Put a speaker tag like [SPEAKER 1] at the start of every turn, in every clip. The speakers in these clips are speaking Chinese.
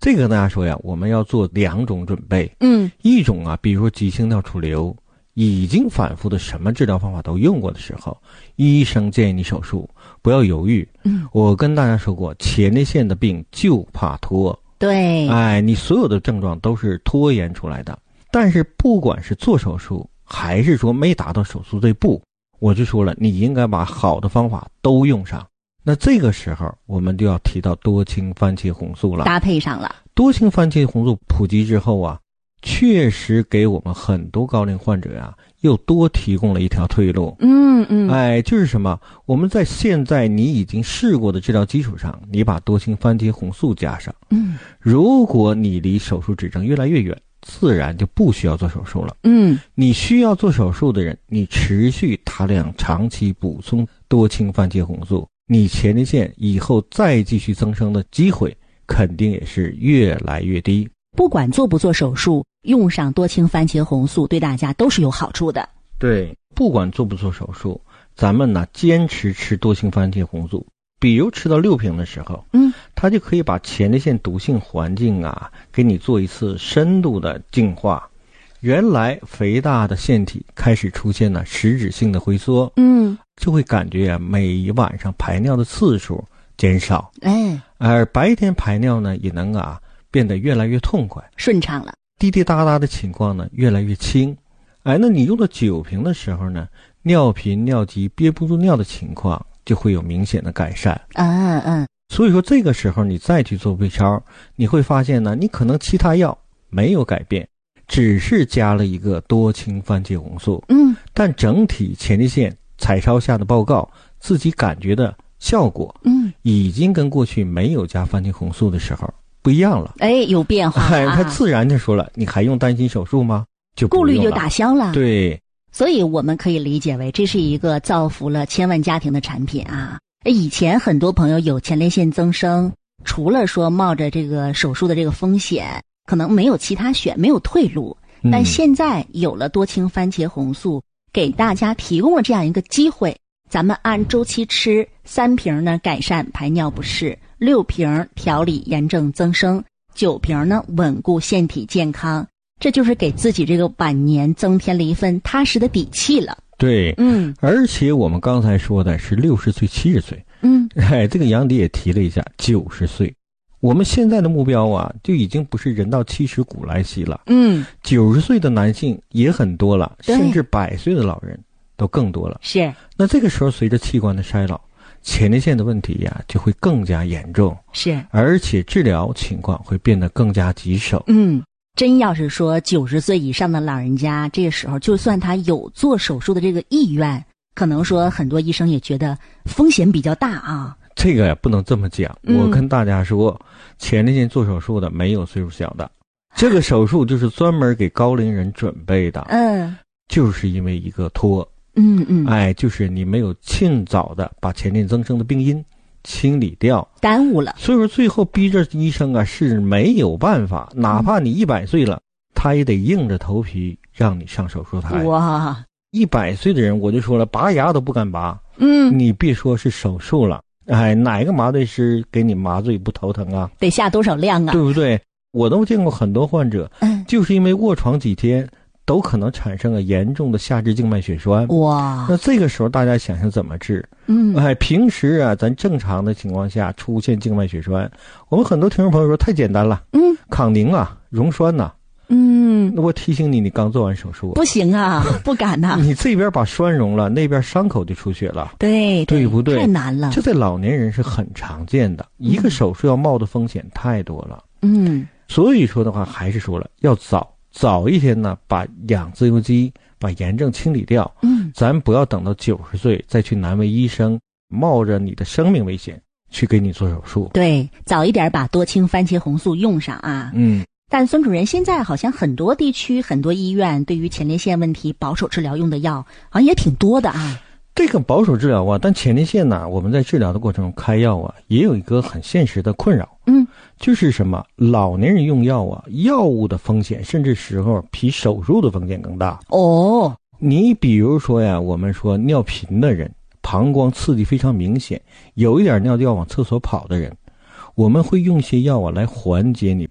[SPEAKER 1] 这个跟大家说呀，我们要做2种准备。一种啊，比如说急性尿储留，已经反复的什么治疗方法都用过的时候，医生建议你手术，不要犹豫。我跟大家说过，前列腺的病就怕拖。
[SPEAKER 2] 对，
[SPEAKER 1] 你所有的症状都是拖延出来的。但是不管是做手术，还是说没达到手术这步，我就说了，你应该把好的方法都用上。那这个时候我们就要提到多氢番茄红素了，
[SPEAKER 2] 搭配上了。
[SPEAKER 1] 多氢番茄红素普及之后啊，确实给我们很多高龄患者啊又多提供了一条退路。就是什么？我们在现在你已经试过的治疗基础上，你把多氢番茄红素加上。如果你离手术指征越来越远，自然就不需要做手术了。你需要做手术的人，你持续大量长期补充多氢番茄红素，你前列腺以后再继续增生的机会肯定也是越来越低。
[SPEAKER 2] 不管做不做手术，用上多氢番茄红素对大家都是有好处的。
[SPEAKER 1] 对，不管做不做手术，咱们呢坚持吃多氢番茄红素，比如吃到6瓶的时候，它就可以把前列腺毒性环境啊给你做一次深度的净化。原来肥大的腺体开始出现了实质性的回缩，就会感觉啊每晚上排尿的次数减少，而白天排尿呢也能啊变得越来越痛快
[SPEAKER 2] 顺畅了，
[SPEAKER 1] 滴滴答答的情况呢越来越轻。那你用了9瓶的时候呢，尿频尿急憋不住尿的情况就会有明显的改善。所以说这个时候你再去做 B 超，你会发现呢，你可能其他药没有改变，只是加了一个多氢番茄红素，但整体前列腺彩超下的报告自己感觉的效果，已经跟过去没有加番茄红素的时候不一样了。
[SPEAKER 2] 有变化
[SPEAKER 1] 他自然就说了，你还用担心手术吗？就
[SPEAKER 2] 顾虑就打消了。
[SPEAKER 1] 对，
[SPEAKER 2] 所以我们可以理解为这是一个造福了千万家庭的产品啊。以前很多朋友有前列腺增生，除了说冒着这个手术的这个风险，可能没有其他选，没有退路。但现在有了多氢番茄红素，给大家提供了这样一个机会，咱们按周期吃，3瓶呢改善排尿不适，6瓶调理炎症增生，9瓶呢稳固腺体健康。这就是给自己这个晚年增添了一份踏实的底气了。
[SPEAKER 1] 对，而且我们刚才说的是60岁、70岁，这个杨迪也提了一下90岁。我们现在的目标啊，就已经不是人到70古来稀了。90岁的男性也很多了，甚至100岁的老人都更多了。
[SPEAKER 2] 是。
[SPEAKER 1] 那这个时候随着器官的衰老，前列腺的问题呀就会更加严重。
[SPEAKER 2] 是。
[SPEAKER 1] 而且治疗情况会变得更加棘手。
[SPEAKER 2] 真要是说90岁以上的老人家，这个时候就算他有做手术的这个意愿，可能说很多医生也觉得风险比较大啊。
[SPEAKER 1] 这个也不能这么讲。我跟大家说，前列腺做手术的没有岁数小的，这个手术就是专门给高龄人准备的。就是因为一个拖。就是你没有尽早的把前列腺增生的病因清理掉，
[SPEAKER 2] 耽误了。
[SPEAKER 1] 所以说最后逼着医生啊是没有办法，哪怕你100岁了，他也得硬着头皮让你上手术台。
[SPEAKER 2] 哇
[SPEAKER 1] ，100岁的人我就说了，拔牙都不敢拔。你别说是手术了，哪个麻醉师给你麻醉不头疼啊？
[SPEAKER 2] 得下多少量啊？
[SPEAKER 1] 对不对？我都见过很多患者，就是因为卧床几天，都可能产生了严重的下肢静脉血栓。
[SPEAKER 2] 哇，
[SPEAKER 1] 那这个时候大家想想怎么治？平时啊，咱正常的情况下出现静脉血栓，我们很多听众朋友说太简单了，抗凝啊，溶栓呐。那我提醒你，你刚做完手术，
[SPEAKER 2] 不行啊，不敢呐。
[SPEAKER 1] 你这边把栓溶了，那边伤口就出血了，
[SPEAKER 2] 对
[SPEAKER 1] 不对？
[SPEAKER 2] 太难了。
[SPEAKER 1] 这在老年人是很常见的，一个手术要冒的风险太多了。所以说的话，还是说了，要早一天呢，把养自由基，把炎症清理掉。咱不要等到90岁再去难为医生，冒着你的生命危险去给你做手术。
[SPEAKER 2] 对，早一点把多氢番茄红素用上啊。但孙主任，现在好像很多地区、很多医院对于前列腺问题保守治疗用的药，好像也挺多的啊。
[SPEAKER 1] 这个保守治疗啊，但前列腺呢，我们在治疗的过程中开药啊，也有一个很现实的困扰。就是什么？老年人用药啊，药物的风险甚至时候比手术的风险更大。你比如说呀，我们说尿频的人，膀胱刺激非常明显，有一点尿就要往厕所跑的人，我们会用些药啊来缓解你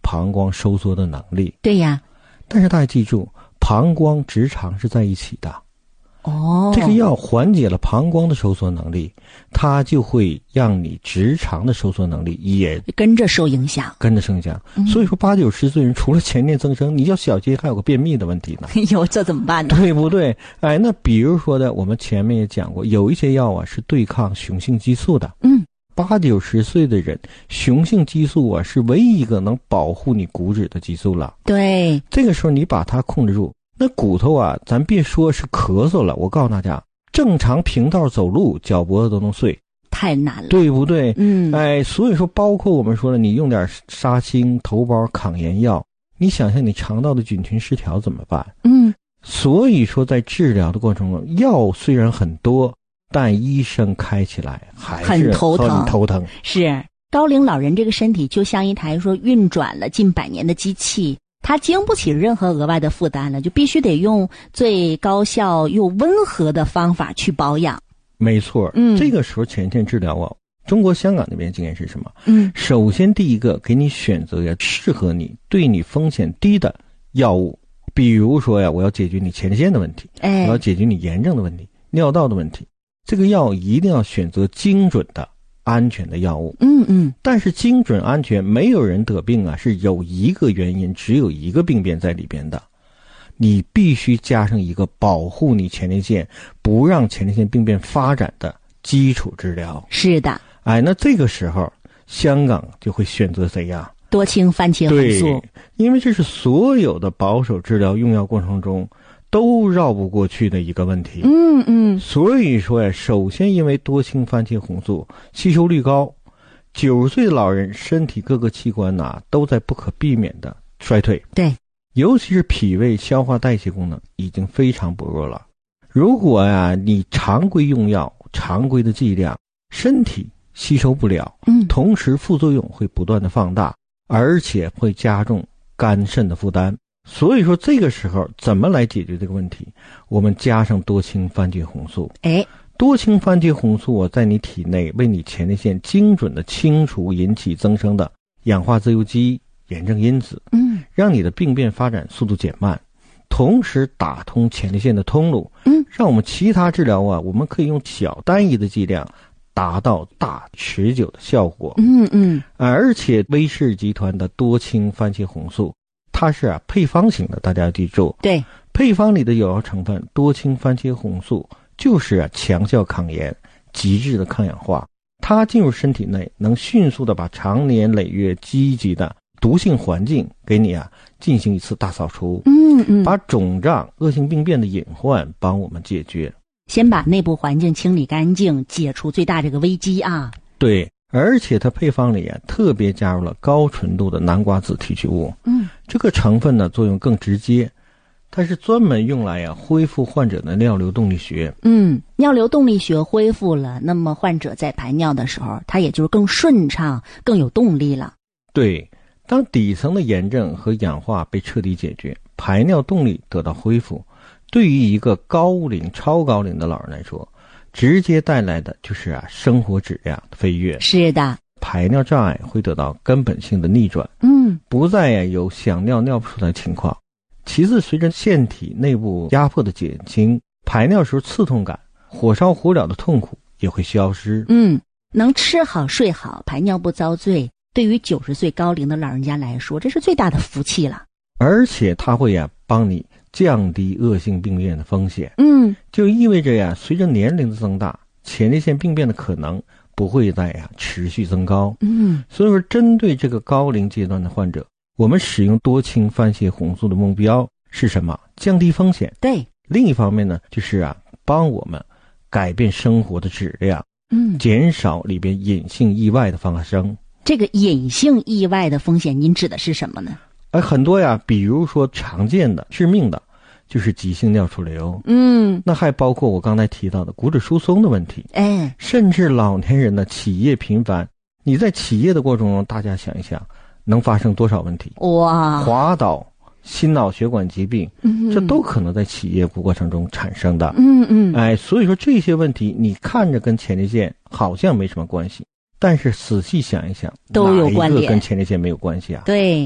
[SPEAKER 1] 膀胱收缩的能力。
[SPEAKER 2] 对呀，
[SPEAKER 1] 但是大家记住，膀胱直肠是在一起的。
[SPEAKER 2] 这
[SPEAKER 1] 个药缓解了膀胱的收缩能力，它就会让你直肠的收缩能力也
[SPEAKER 2] 跟着受影响。
[SPEAKER 1] 所以说80、90岁人除了前列增生，你要小心还有个便秘的问题呢。
[SPEAKER 2] 有，这怎么办呢？
[SPEAKER 1] 对不对？那比如说的，我们前面也讲过，有一些药啊是对抗雄性激素的。80、90岁的人，雄性激素啊是唯一一个能保护你骨质的激素了。
[SPEAKER 2] 对，
[SPEAKER 1] 这个时候你把它控制住，那骨头啊，咱别说是咳嗽了，我告诉大家，正常平道走路，脚脖子都能碎，
[SPEAKER 2] 太难了，
[SPEAKER 1] 对不对？所以说，包括我们说了，你用点沙星、头孢、抗炎药，你想想你肠道的菌群失调怎么办？所以说，在治疗的过程中，药虽然很多，但医生开起来还是很头疼。
[SPEAKER 2] 是高龄老人这个身体就像一台说运转了近100年的机器。它经不起任何额外的负担了，就必须得用最高效又温和的方法去保养。
[SPEAKER 1] 没错，这个时候前线治疗啊，中国香港那边经验是什么？首先第一个给你选择呀适合你、对你风险低的药物，比如说呀，我要解决你前列腺的问题，我要解决你炎症的问题、尿道的问题，这个药一定要选择精准的、安全的药物。但是精准安全，没有人得病啊是有一个原因，只有一个病变在里边的，你必须加上一个保护你前列腺不让前列腺病变发展的基础治疗。
[SPEAKER 2] 是的，
[SPEAKER 1] 那这个时候香港就会选择谁呀？
[SPEAKER 2] 多氢番茄红素。
[SPEAKER 1] 对，因为这是所有的保守治疗用药过程中都绕不过去的一个问题。所以说呀，首先因为多氢番茄红素吸收率高，90岁的老人身体各个器官都在不可避免的衰退。
[SPEAKER 2] 对，
[SPEAKER 1] 尤其是脾胃消化代谢功能已经非常薄弱了。如果你常规用药、常规的剂量，身体吸收不了，同时副作用会不断的放大，而且会加重肝肾的负担。所以说这个时候怎么来解决这个问题？我们加上多氢番茄红素。多氢番茄红素在你体内为你前列腺精准的清除引起增生的氧化自由基、炎症因子，让你的病变发展速度减慢，同时打通前列腺的通路，让我们其他治疗我们可以用小单一的剂量达到大持久的效果。而且威士集团的多氢番茄红素它是配方型的，大家要记住。
[SPEAKER 2] 对，
[SPEAKER 1] 配方里的有效成分多氢番茄红素就是强效抗炎、极致的抗氧化，它进入身体内能迅速的把长年累月积积的毒性环境给你进行一次大扫除，把肿胀、恶性病变的隐患帮我们解决。
[SPEAKER 2] 先把内部环境清理干净，解除最大这个危机啊。
[SPEAKER 1] 对，而且它配方里特别加入了高纯度的南瓜子提取物，这个成分呢作用更直接，它是专门用来恢复患者的尿流动力学。
[SPEAKER 2] 尿流动力学恢复了，那么患者在排尿的时候，它也就是更顺畅、更有动力了。
[SPEAKER 1] 对，当底层的炎症和氧化被彻底解决，排尿动力得到恢复，对于一个高龄、超高龄的老人来说，直接带来的就是生活质量的飞跃。
[SPEAKER 2] 是的，
[SPEAKER 1] 排尿障碍会得到根本性的逆转，不再有想尿尿不出来的情况。其次，随着腺体内部压迫的减轻，排尿时候刺痛感、火烧火燎的痛苦也会消失。
[SPEAKER 2] 能吃好睡好，排尿不遭罪，对于90岁高龄的老人家来说，这是最大的福气了。
[SPEAKER 1] 而且它会帮你降低恶性病变的风险。就意味着随着年龄的增大，前列腺病变的可能不会再持续增高。所以说针对这个高龄阶段的患者，我们使用多氢番茄红素的目标是什么？降低风险。
[SPEAKER 2] 对，
[SPEAKER 1] 另一方面呢，就是帮我们改变生活的质量，减少里边隐性意外的发生。
[SPEAKER 2] 这个隐性意外的风险您指的是什么呢？
[SPEAKER 1] 很多比如说常见的致命的就是急性尿出瘤，那还包括我刚才提到的骨质疏松的问题，甚至老年人的起夜频繁。你在起夜的过程中，大家想一想能发生多少问题？
[SPEAKER 2] 哇，
[SPEAKER 1] 滑倒、心脑血管疾病，这都可能在起夜过程中产生的。所以说这些问题你看着跟前列腺好像没什么关系，但是仔细想一想，
[SPEAKER 2] 都有关联，
[SPEAKER 1] 哪一个跟前列腺没有关系啊？
[SPEAKER 2] 对，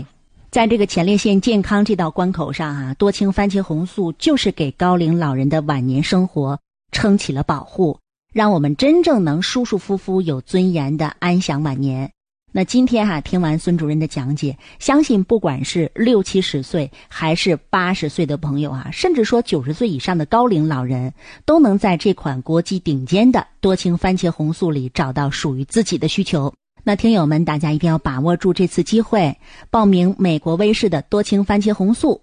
[SPEAKER 2] 在这个前列腺健康这道关口上啊，多氢番茄红素就是给高龄老人的晚年生活撑起了保护，让我们真正能舒舒服服有尊严的安享晚年。那今天听完孙主任的讲解，相信不管是60、70岁还是80岁的朋友甚至说90岁以上的高龄老人，都能在这款国际顶尖的多氢番茄红素里找到属于自己的需求。那听友们，大家一定要把握住这次机会，报名美国威士的多氢番茄红素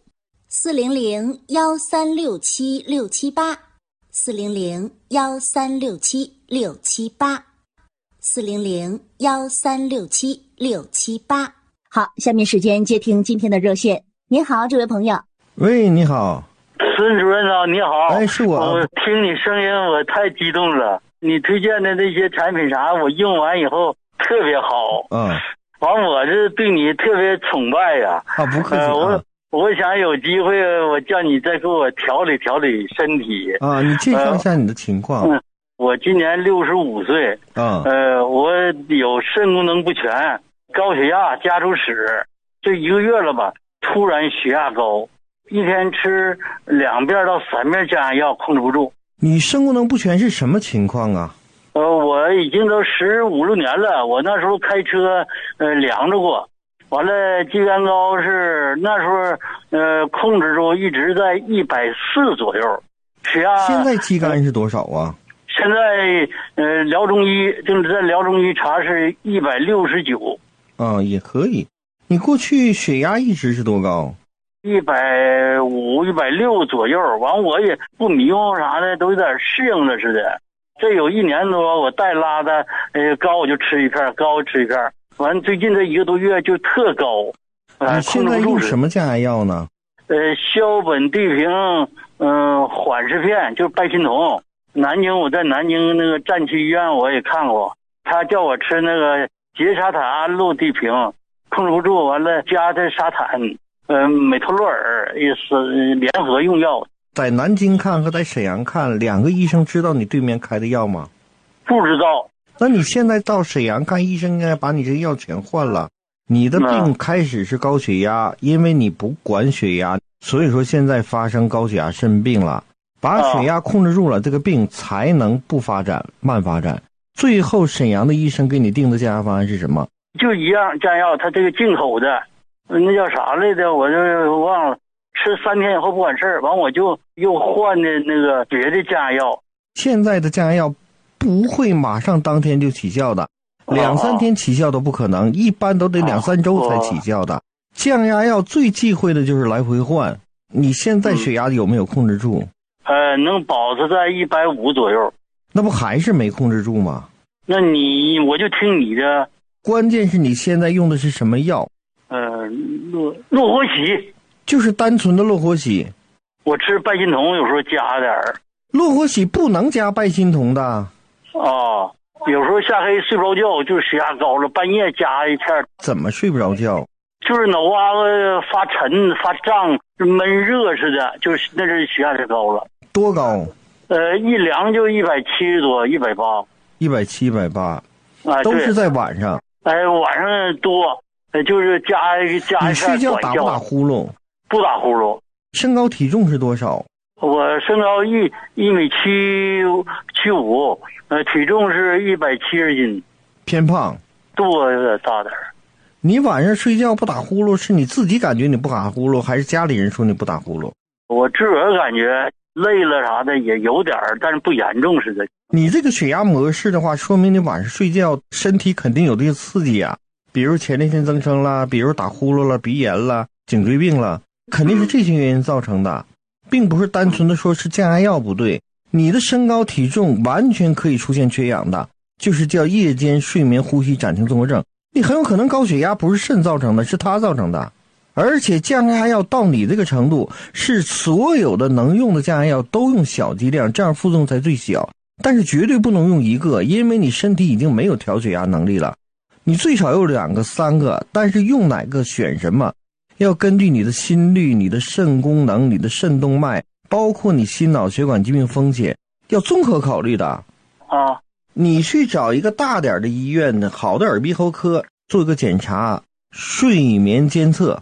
[SPEAKER 2] ，400-1367-678，400-1367-678。好，下面时间接听今天的热线。您好，这位朋友。
[SPEAKER 1] 喂，你好。
[SPEAKER 3] 孙主任啊，你好。
[SPEAKER 1] 哎，是我。
[SPEAKER 3] 我听你声音，我太激动了。你推荐的那些产品啥，我用完以后特别好。完我这对你特别崇拜呀。
[SPEAKER 1] 不客气。
[SPEAKER 3] 我想有机会，我叫你再给我调理调理身体。
[SPEAKER 1] 你介绍一下你的情况。
[SPEAKER 3] 我今年65岁。我有肾功能不全，高血压家族史，这1个月了吧，突然血压高，一天吃2遍到3遍降压药控制不住。
[SPEAKER 1] 你肾功能不全是什么情况啊？
[SPEAKER 3] 我已经都15、16年了，我那时候开车量着过，完了肌酐高是那时候控制住一直在140左右，血压。
[SPEAKER 1] 现在肌酐是多少啊？
[SPEAKER 3] 现在辽中医就是在辽中医查是169。
[SPEAKER 1] 也可以。你过去血压一直是多高
[SPEAKER 3] ？150、160左右。完我也不迷糊啥的，都有点适应了似的。这有1年多，我带拉的高我就吃一片，高吃一片。完最近这1个多月就特高。
[SPEAKER 1] 你现在用什么降压药呢？
[SPEAKER 3] 硝苯地平缓释片，就是拜心酮。南京我在南京那个战区医院我也看过，他叫我吃那个杰沙坦安路地平，控制不住，完了加的沙坦美托洛尔也是联合用药。
[SPEAKER 1] 在南京看和在沈阳看2个医生知道你对面开的药吗？
[SPEAKER 3] 不知道。
[SPEAKER 1] 那你现在到沈阳看医生应该把你这个药全换了。你的病开始是高血压，因为你不管血压，所以说现在发生高血压肾病了。把血压控制住了，这个病才能不发展慢发展。最后沈阳的医生给你定的降压方案是什么？
[SPEAKER 3] 就一样降药，他这个进口的那叫啥来着我就忘了，吃3天以后不管事儿，完我就又换的那个别的降压药。
[SPEAKER 1] 现在的降压药不会马上当天就起效的，2、3天起效都不可能，一般都得2、3周才起效的。降压药最忌讳的就是来回换。你现在血压有没有控制住？
[SPEAKER 3] 能保持在150左右。
[SPEAKER 1] 那不还是没控制住吗？
[SPEAKER 3] 那我就听你的。
[SPEAKER 1] 关键是你现在用的是什么药？
[SPEAKER 3] 洛活喜。
[SPEAKER 1] 就是单纯的洛活喜。
[SPEAKER 3] 我吃拜心酮有时候加点儿。
[SPEAKER 1] 洛活喜不能加拜心酮的。
[SPEAKER 3] 有时候下黑睡不着觉，就是血压高了，半夜加一片。怎
[SPEAKER 1] 么睡不着觉？
[SPEAKER 3] 就是脑瓜子发沉发胀，闷热似的，就是那是血压太高了。
[SPEAKER 1] 多高？
[SPEAKER 3] 一量就170多，180。
[SPEAKER 1] 170、180。都是在晚上。
[SPEAKER 3] 晚上多，就是加一片。
[SPEAKER 1] 你睡觉打不打呼噜？
[SPEAKER 3] 不打呼噜。
[SPEAKER 1] 身高体重是多少？
[SPEAKER 3] 我身高1米75，体重是170斤。
[SPEAKER 1] 偏胖。
[SPEAKER 3] 肚子有点大点儿。
[SPEAKER 1] 你晚上睡觉不打呼噜，是你自己感觉你不打呼噜，还是家里人说你不打呼噜？
[SPEAKER 3] 我自个儿感觉累了啥的也有点儿，但是不严重似的。
[SPEAKER 1] 你这个血压模式的话，说明你晚上睡觉身体肯定有这些刺激啊，比如前列腺增生啦，比如打呼噜了，鼻炎了，颈椎病了，肯定是这些原因造成的，并不是单纯的说是降压药不对。你的身高体重完全可以出现缺氧的，就是叫夜间睡眠呼吸暂停综合症。你很有可能高血压不是肾造成的，是它造成的。而且降压药到你这个程度，是所有的能用的降压药都用小剂量，这样副作用才最小。但是绝对不能用1个，因为你身体已经没有调血压能力了。你最少有2个、3个，但是用哪个选什么，要根据你的心率、你的肾功能、你的肾动脉，包括你心脑血管疾病风险，要综合考虑的。你去找一个大点的医院的好的耳鼻喉科做一个检查，睡眠监测，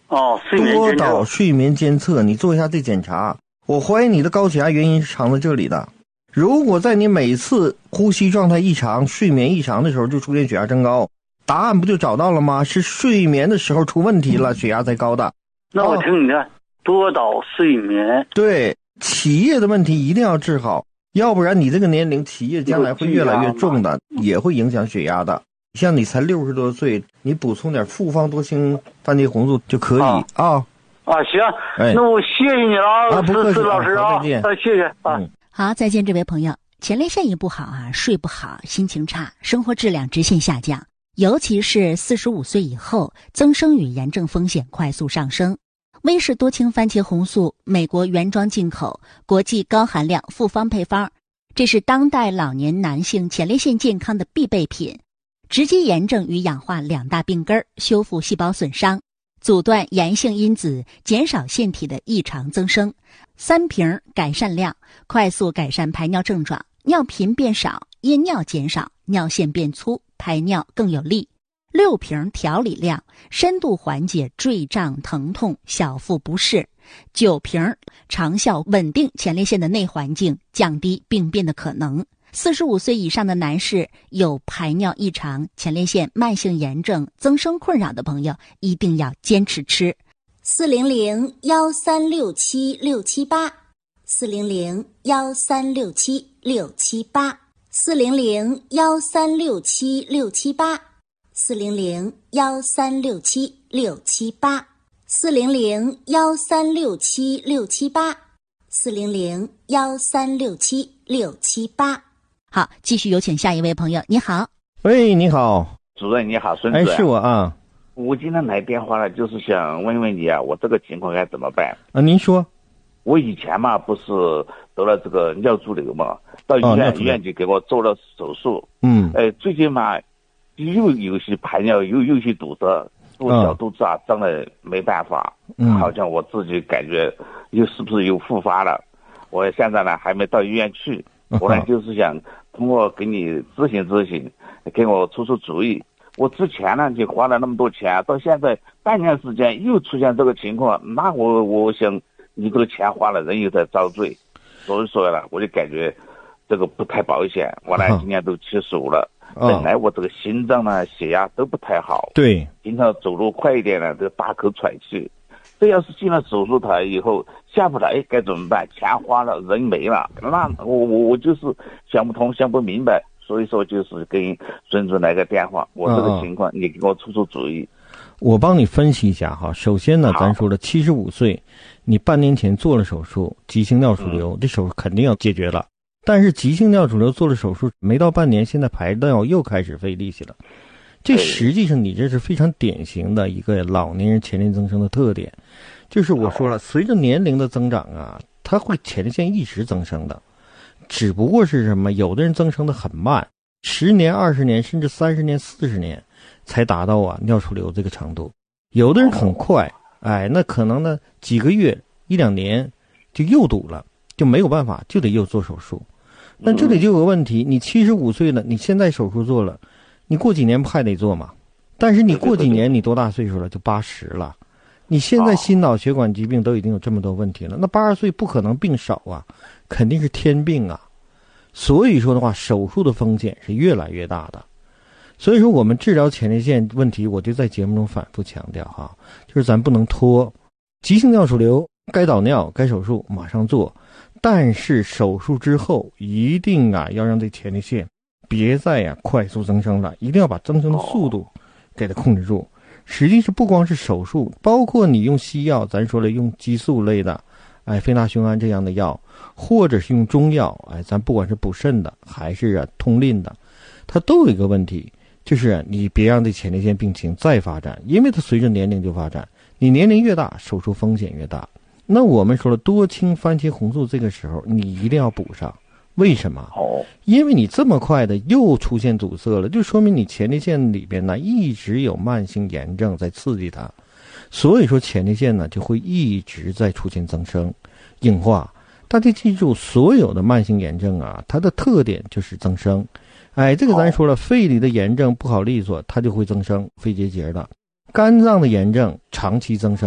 [SPEAKER 1] 多导睡眠监测，你做一下这检查。我怀疑你的高血压原因是藏在这里的。如果在你每次呼吸状态异常、睡眠异常的时候就出现血压升高，答案不就找到了吗？是睡眠的时候出问题了，血压才高的。
[SPEAKER 3] 那我听你的，多导睡眠。
[SPEAKER 1] 对，起夜的问题一定要治好，要不然你这个年龄起夜将来会越来越重的，也会影响血压的。像你才60多岁，你补充点复方多氢番茄红素就可以啊。
[SPEAKER 3] 行，那我谢谢你了，
[SPEAKER 1] 不客气，
[SPEAKER 3] 老师啊，
[SPEAKER 1] 再见。
[SPEAKER 3] 谢谢啊。
[SPEAKER 2] 好，再见，这位朋友。前列腺一不好啊，睡不好，心情差，生活质量直线下降，尤其是45岁以后，增生与炎症风险快速上升。威氏多氢番茄红素，美国原装进口，国际高含量复方配方，这是当代老年男性前列腺健康的必备品，直击炎症与氧化2大病根，修复细胞损伤，阻断炎性因子，减少腺体的异常增生。3瓶改善量，快速改善排尿症状，尿频变少，夜尿减少，尿线变粗，排尿更有力。6瓶调理量，深度缓解坠胀疼痛、小腹不适。9瓶长效稳定前列腺的内环境，降低病变的可能。45岁以上的男士有排尿异常、前列腺慢性炎症、增生困扰的朋友，一定要坚持吃。400-1367-678 400-1367-678 400-1367-678 400-1367-678 400-1367-678 400-1367-678。好，继续有请下一位朋友。你好。
[SPEAKER 1] 喂，你好，
[SPEAKER 4] 主任。你好，孙子。
[SPEAKER 1] 是我啊。
[SPEAKER 4] 我今天来电话了，就是想问问你啊，我这个情况该怎么办
[SPEAKER 1] 啊？您说。
[SPEAKER 4] 我以前嘛，不是得了这个尿潴留嘛，到医院就给我做了手术。最近嘛，又有些排尿，有些堵塞，我小肚子胀得没办法。好像我自己感觉是不是又复发了？我现在呢还没到医院去，我呢就是想通过给你咨询咨询，给我出主意。我之前呢就花了那么多钱，到现在半年时间又出现这个情况，那我想你这个钱花了，人又在遭罪，所以说呢，我就感觉这个不太保险。我呢今年都75了，本来我这个心脏呢血压都不太好，
[SPEAKER 1] 对，
[SPEAKER 4] 经常走路快一点呢都大口喘气。这要是进了手术台以后下不来该怎么办？钱花了人没了，那我就是想不通想不明白。所以说就是给孙子来个电话，我这个情况你给我出主意。
[SPEAKER 1] 我帮你分析一下哈。首先呢，咱说了75岁，你半年前做了手术，急性尿储留，这手术肯定要解决了。但是急性尿储留做了手术没到半年，现在排尿又开始费力气了。这实际上你这是非常典型的一个老年人前列增生的特点，就是我说了，随着年龄的增长啊，它会前列腺一直增生的。只不过是什么？有的人增生的很慢，10年、20年，甚至30年、40年才达到尿储留这个程度。有的人很快，那可能呢几个月、1-2年就又堵了，就没有办法，就得又做手术。但这里就有个问题，你75岁了，你现在手术做了，你过几年不还得做吗？但是你过几年你多大岁数了？就80了。你现在心脑血管疾病都已经有这么多问题了，那80岁不可能病少啊，肯定是天病啊。所以说的话，手术的风险是越来越大的。所以说我们治疗前列腺问题，我就在节目中反复强调哈，就是咱不能拖。急性尿储留该导尿该手术马上做，但是手术之后一定要让这前列腺别再快速增生了，一定要把增生的速度给它控制住。实际是不光是手术，包括你用西药，咱说了用激素类的非那雄胺这样的药，或者是用中药咱不管是补肾的还是通淋的，它都有一个问题，就是你别让这前列腺病情再发展，因为它随着年龄就发展，你年龄越大手术风险越大。那我们说了多氢番茄红素这个时候你一定要补上。为什么？因为你这么快的又出现阻塞了，就说明你前列腺里边呢一直有慢性炎症在刺激它，所以说前列腺呢就会一直在出现增生硬化。大家记住，所有的慢性炎症它的特点就是增生。这个咱说了，肺里的炎症不好利索，它就会增生肺结节的。肝脏的炎症长期增生